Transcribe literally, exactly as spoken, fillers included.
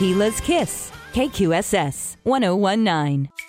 Gila's Kiss, K Q S S one oh one nine.